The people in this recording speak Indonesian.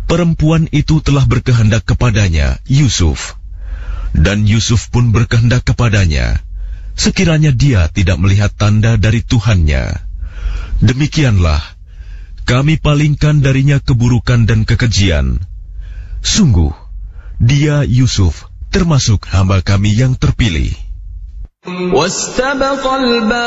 perempuan itu telah berkehendak kepadanya, Yusuf. Dan Yusuf pun berkehendak kepadanya, sekiranya dia tidak melihat tanda dari Tuhannya. Demikianlah, kami palingkan darinya keburukan dan kekejian. Sungguh, dia Yusuf termasuk hamba kami yang terpilih.